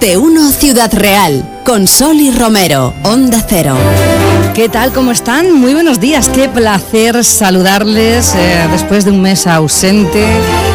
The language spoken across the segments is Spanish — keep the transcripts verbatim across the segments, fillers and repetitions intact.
T uno Ciudad Real, con Soli Romero, Onda Cero. ¿Qué tal? ¿Cómo están? Muy buenos días. Qué placer saludarles eh, después de un mes ausente.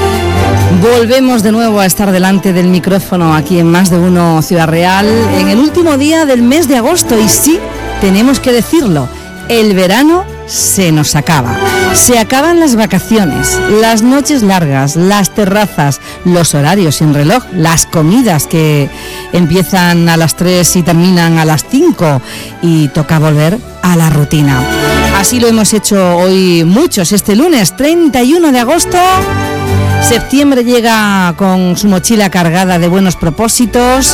Volvemos de nuevo a estar delante del micrófono aquí en Más de Uno Ciudad Real en el último día del mes de agosto. Y sí, tenemos que decirlo, el verano se nos acaba. Se acaban las vacaciones, las noches largas, las terrazas, los horarios sin reloj, las comidas que empiezan a las tres y terminan a las cinco, y toca volver a la rutina. Así lo hemos hecho hoy muchos. Este lunes treinta y uno de agosto, septiembre llega con su mochila cargada de buenos propósitos.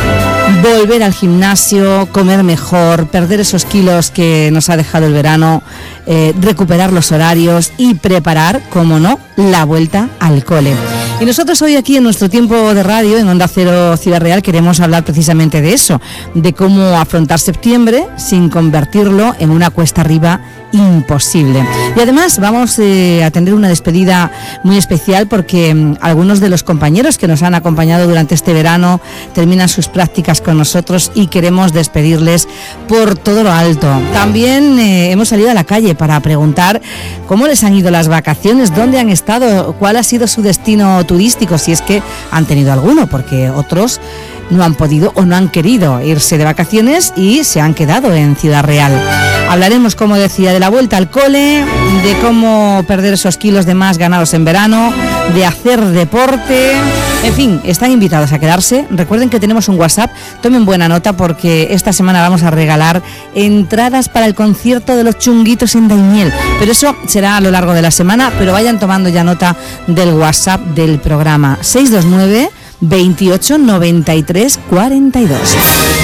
Volver al gimnasio, comer mejor, perder esos kilos que nos ha dejado el verano, eh, recuperar los horarios y preparar, como no, la vuelta al cole. Y nosotros hoy aquí en nuestro tiempo de radio, en Onda Cero Ciudad Real, queremos hablar precisamente de eso, de cómo afrontar septiembre sin convertirlo en una cuesta arriba imposible. Y además vamos eh, a tener una despedida muy especial porque um, algunos de los compañeros que nos han acompañado durante este verano terminan sus prácticas con nosotros y queremos despedirles por todo lo alto. También eh, hemos salido a la calle para preguntar cómo les han ido las vacaciones, dónde han estado, cuál ha sido su destino turístico, si es que han tenido alguno, porque otros no han podido o no han querido irse de vacaciones y se han quedado en Ciudad Real. Hablaremos, como decía, de la vuelta al cole, de cómo perder esos kilos de más ganados en verano, de hacer deporte. En fin, están invitados a quedarse. Recuerden que tenemos un WhatsApp, tomen buena nota porque esta semana vamos a regalar entradas para el concierto de los Chunguitos en Daimiel. Pero eso será a lo largo de la semana, pero vayan tomando ya nota del WhatsApp del programa seis dos nueve, veintiocho, noventa y tres, cuarenta y dos.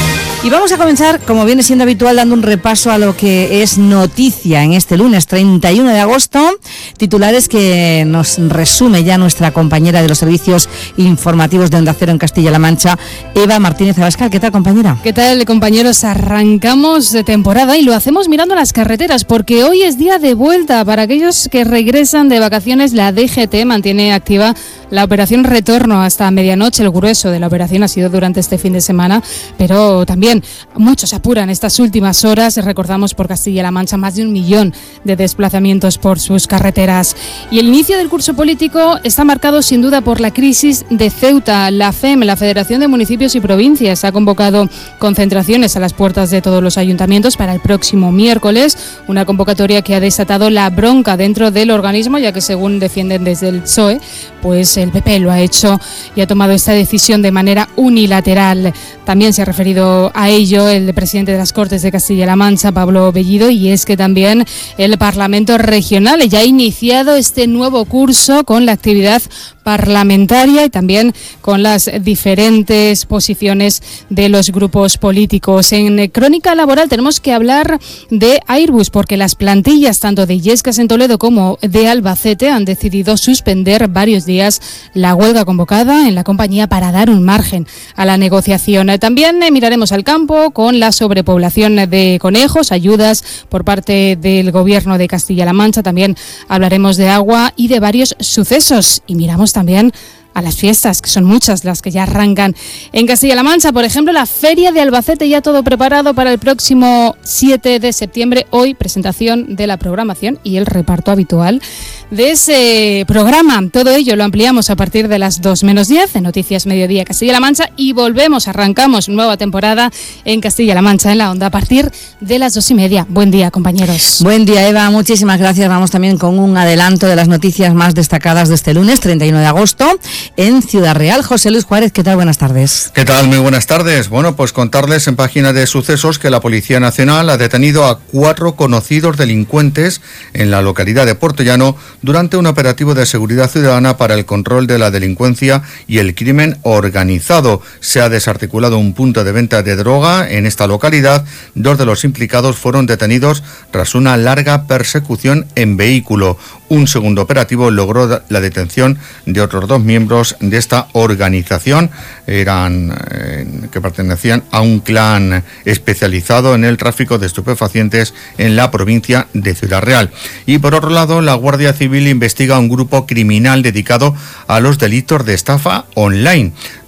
Y vamos a comenzar, como viene siendo habitual, dando un repaso a lo que es noticia en este lunes treinta y uno de agosto. Titulares que nos resume ya nuestra compañera de los servicios informativos de Onda Cero en Castilla-La Mancha, Eva Martínez Abascal. ¿Qué tal, compañera? ¿Qué tal, compañeros? Arrancamos de temporada y lo hacemos mirando las carreteras, porque hoy es día de vuelta. Para aquellos que regresan de vacaciones, la D G T mantiene activa la operación Retorno hasta medianoche. El grueso de la operación ha sido durante este fin de semana, pero también muchos apuran estas últimas horas. Recordamos, por Castilla-La Mancha más de un millón de desplazamientos por sus carreteras. Y el inicio del curso político está marcado sin duda por la crisis de Ceuta. La F E M, la Federación de Municipios y Provincias, ha convocado concentraciones a las puertas de todos los ayuntamientos para el próximo miércoles, una convocatoria que ha desatado la bronca dentro del organismo, ya que, según defienden desde el P S O E, pues el P P lo ha hecho y ha tomado esta decisión de manera unilateral. También se ha referido a ello el presidente de las Cortes de Castilla-La Mancha, Pablo Bellido, y es que también el Parlamento Regional ya ha iniciado este nuevo curso con la actividad parlamentaria y también con las diferentes posiciones de los grupos políticos. En Crónica Laboral tenemos que hablar de Airbus, porque las plantillas tanto de Illescas en Toledo como de Albacete han decidido suspender varios días la huelga convocada en la compañía para dar un margen a la negociación. También eh, miraremos al campo con la sobrepoblación de conejos, ayudas por parte del Gobierno de Castilla-La Mancha. También hablaremos de agua y de varios sucesos, y miramos también a las fiestas, que son muchas las que ya arrancan en Castilla-La Mancha. Por ejemplo, la Feria de Albacete, ya todo preparado para el próximo siete de septiembre. Hoy presentación de la programación y el reparto habitual de ese programa. Todo ello lo ampliamos a partir de las dos menos diez en Noticias Mediodía Castilla-La Mancha, y volvemos, arrancamos nueva temporada en Castilla-La Mancha en la Onda a partir de las dos y media. Buen día, compañeros. Buen día, Eva, muchísimas gracias. Vamos también con un adelanto de las noticias más destacadas de este lunes treinta y uno de agosto. En Ciudad Real, José Luis Juárez, ¿qué tal? Buenas tardes. ¿Qué tal? Muy buenas tardes. Bueno, pues contarles en página de sucesos que la Policía Nacional ha detenido a cuatro conocidos delincuentes en la localidad de Puertollano durante un operativo de seguridad ciudadana para el control de la delincuencia y el crimen organizado. Se ha desarticulado un punto de venta de droga en esta localidad. Dos de los implicados fueron detenidos tras una larga persecución en vehículo. Un segundo operativo logró la detención de otros dos miembros de esta organización. Eran eh, que pertenecían a un clan especializado en el tráfico de estupefacientes en la provincia de Ciudad Real. Y por otro lado, la Guardia Civil investiga un grupo criminal dedicado a los delitos de estafa online.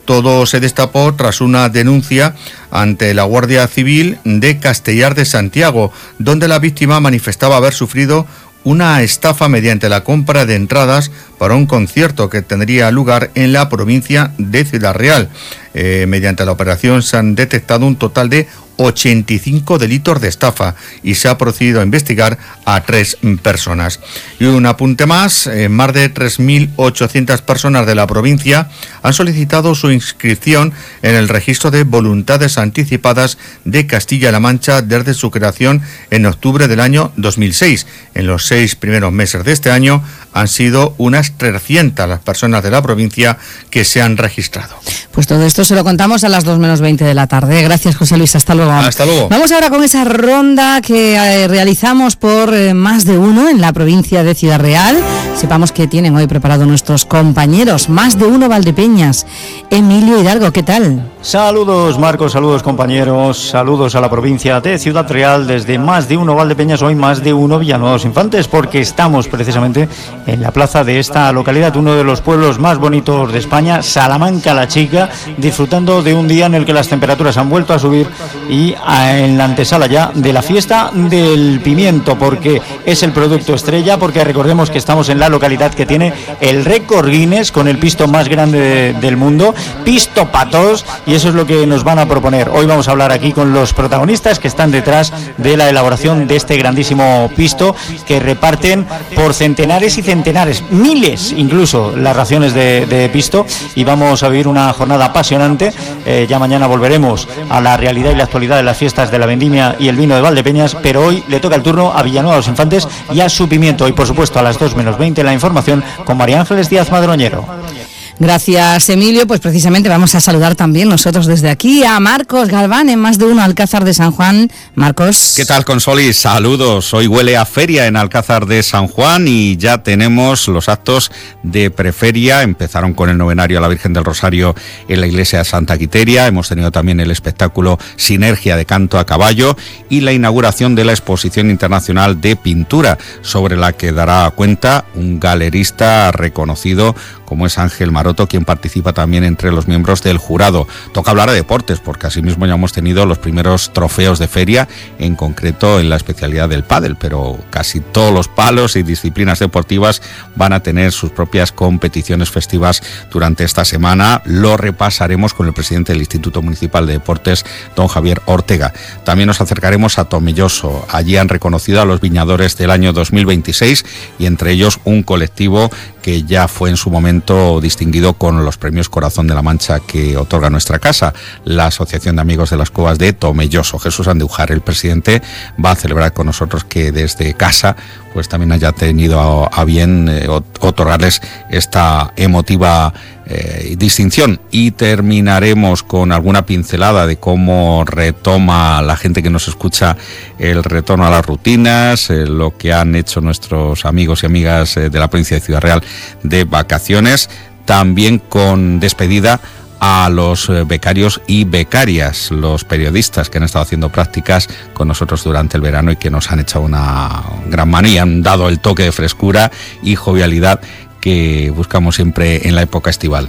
Todo se destapó tras una denuncia ante la Guardia Civil de Castellar de Santiago, donde la víctima manifestaba haber sufrido una estafa mediante la compra de entradas para un concierto que tendría lugar en la provincia de Ciudad Real. Eh, mediante la operación se han detectado un total de ochenta y cinco delitos de estafa y se ha procedido a investigar a tres personas. Y un apunte más, eh, más de tres mil ochocientas personas de la provincia han solicitado su inscripción en el registro de voluntades anticipadas de Castilla-La Mancha desde su creación en octubre del año dos mil seis. En los seis primeros meses de este año han sido unas trescientas las personas de la provincia que se han registrado. Pues todo esto se lo contamos a las dos menos veinte de la tarde. Gracias, José Luis. Hasta luego. Hasta luego. Vamos ahora con esa ronda que eh, realizamos por eh, más de uno en la provincia de Ciudad Real. Sepamos que tienen hoy preparado nuestros compañeros. Más de uno Valdepeñas. Emilio Hidalgo, ¿qué tal? Saludos, Marcos, saludos, compañeros. Saludos a la provincia de Ciudad Real. Desde más de uno Valdepeñas, hoy más de uno Villanueva de los Infantes, porque estamos precisamente en la plaza de esta localidad, uno de los pueblos más bonitos de España, Salamanca la Chica, disfrutando de un día en el que las temperaturas han vuelto a subir y en la antesala ya de la fiesta del pimiento, porque es el producto estrella, porque recordemos que estamos en la localidad que tiene el récord Guinness con el pisto más grande de, del mundo, Pisto Patos, y eso es lo que nos van a proponer. Hoy vamos a hablar aquí con los protagonistas que están detrás de la elaboración de este grandísimo pisto, que reparten por centenares y centenares, miles incluso, las raciones de, de pisto, y vamos a vivir una jornada apasionante. Eh, ya mañana volveremos a la realidad y la actualidad de las fiestas de la vendimia y el vino de Valdepeñas, pero hoy le toca el turno a Villanueva de los Infantes y a su pimiento, y por supuesto a las dos menos veinte la información con María Ángeles Díaz Madroñero. Gracias, Emilio. Pues precisamente vamos a saludar también nosotros desde aquí a Marcos Galván en Más de Uno Alcázar de San Juan. Marcos. ¿Qué tal, Consoli? Saludos. Hoy huele a feria en Alcázar de San Juan y ya tenemos los actos de preferia. Empezaron con el novenario a la Virgen del Rosario en la iglesia de Santa Quiteria. Hemos tenido también el espectáculo Sinergia de Canto a Caballo y la inauguración de la exposición internacional de pintura, sobre la que dará cuenta un galerista reconocido como es Ángel Maroto, quien participa también entre los miembros del jurado. Toca hablar de deportes, porque asimismo ya hemos tenido los primeros trofeos de feria, en concreto en la especialidad del pádel, pero casi todos los palos y disciplinas deportivas van a tener sus propias competiciones festivas durante esta semana. Lo repasaremos con el presidente del Instituto Municipal de Deportes, don Javier Ortega. También nos acercaremos a Tomelloso. Allí han reconocido a los viñadores del año dos mil veintiséis y entre ellos un colectivo que ya fue en su momento distinguido con los premios Corazón de la Mancha que otorga nuestra casa, la Asociación de Amigos de las Cuevas de Tomelloso. Jesús Andújar, el presidente, va a celebrar con nosotros que desde casa pues también haya tenido a, a bien eh, otorgarles esta emotiva eh, distinción. Y terminaremos con alguna pincelada de cómo retoma la gente que nos escucha el retorno a las rutinas, eh, lo que han hecho nuestros amigos y amigas eh, de la provincia de Ciudad Real de vacaciones, también con despedida a los becarios y becarias, los periodistas que han estado haciendo prácticas con nosotros durante el verano y que nos han echado una gran mano y han dado el toque de frescura y jovialidad que buscamos siempre en la época estival.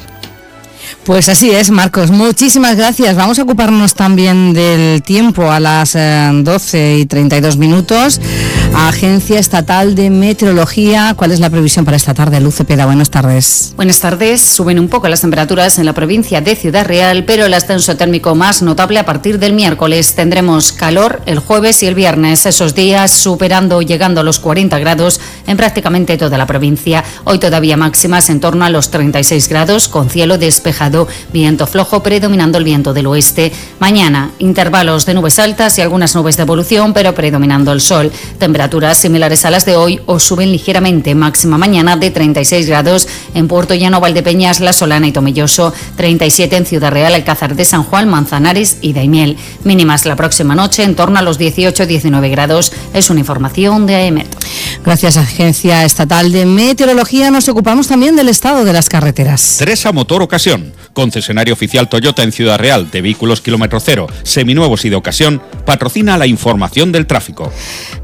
Pues así es, Marcos. Muchísimas gracias. Vamos a ocuparnos también del tiempo a las eh, doce y treinta y dos minutos. Agencia Estatal de Meteorología, ¿cuál es la previsión para esta tarde? Luz Cepeda, buenas tardes. Buenas tardes. Suben un poco las temperaturas en la provincia de Ciudad Real, pero el ascenso térmico más notable a partir del miércoles. Tendremos calor el jueves y el viernes, esos días superando o llegando a los cuarenta grados en prácticamente toda la provincia. Hoy todavía máximas en torno a los treinta y seis grados, con cielo despejado, viento flojo predominando el viento del oeste. Mañana, intervalos de nubes altas y algunas nubes de evolución, pero predominando el sol. Temperaturas similares a las de hoy o suben ligeramente, máxima mañana de treinta y seis grados en Puerto Llano, Valdepeñas, La Solana y Tomelloso, treinta y siete en Ciudad Real, Alcázar de San Juan, Manzanares y Daimiel. Mínimas la próxima noche en torno a los dieciocho a diecinueve grados. Es una información de AEMET. Gracias, Agencia Estatal de Meteorología. Nos ocupamos también del estado de las carreteras. Teresa Motor Ocasión, concesionario oficial Toyota en Ciudad Real, de vehículos kilómetro cero, seminuevos y de ocasión, patrocina la información del tráfico. Dirección General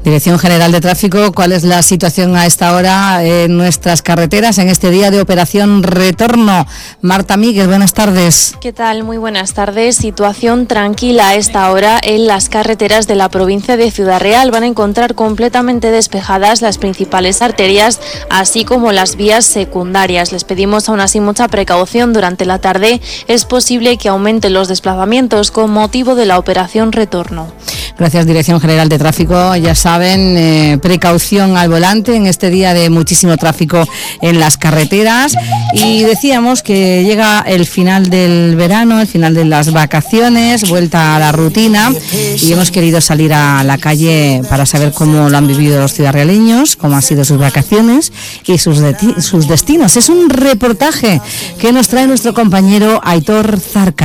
General de Tráfico, ¿cuál es la situación a esta hora en nuestras carreteras en este día de operación retorno? Marta Míguez, buenas tardes. ¿Qué tal? Muy buenas tardes. Situación tranquila a esta hora en las carreteras de la provincia de Ciudad Real. Van a encontrar completamente despejadas las principales arterias, así como las vías secundarias. Les pedimos aún así mucha precaución durante la tarde. Es posible que aumenten los desplazamientos con motivo de la operación retorno. Gracias, Dirección General de Tráfico. Ya saben, eh, precaución al volante en este día de muchísimo tráfico en las carreteras. Y decíamos que llega el final del verano, el final de las vacaciones, vuelta a la rutina, y hemos querido salir a la calle para saber cómo lo han vivido los ciudadraleños, cómo han sido sus vacaciones y sus, de- sus destinos. Es un reportaje que nos trae nuestro compañero Aitor Zarca.